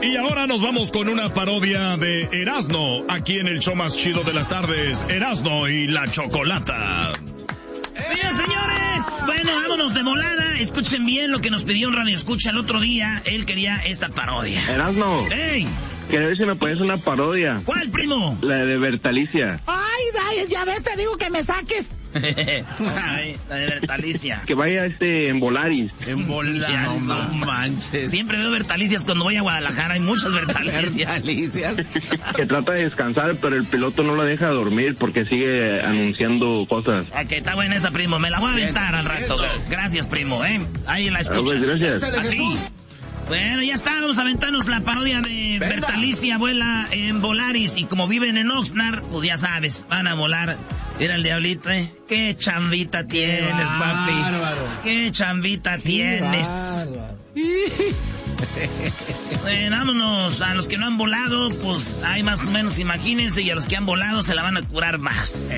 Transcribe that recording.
Y ahora nos vamos con una parodia de Erasmo, aquí en el show más chido de las tardes, Erasmo y la Chocolata. Sí, señores, bueno, vámonos de volada. Escuchen bien lo que nos pidió un radio escucha el otro día. Él quería esta parodia. Erasmo, ¡Ey! quería ver si me pones una parodia. ¿Cuál, primo? La de Bertalicia. Ay, ya ves, te digo que me saques. Ay, la de Bertalicia. Que vaya en Volaris. En bola, no manches. Siempre veo Bertalicias cuando voy a Guadalajara. Hay muchas Bertalicias. Que trata de descansar, pero el piloto no la deja dormir porque sigue anunciando cosas. Ok, está buena esa, primo. Me la voy a aventar al rato. Gracias, primo, Ahí la escuchas. Pues, gracias. A ti. Bueno, ya está, vamos a aventarnos la parodia de Bertalicia, vuela en Volaris, y como viven en Oxnard, pues ya sabes, van a volar. Mira el diablito, Qué chambita tienes, papi. Qué chambita tienes. Bueno, vámonos. A los que no han volado, pues hay más o menos, imagínense, y a los que han volado se la van a curar más.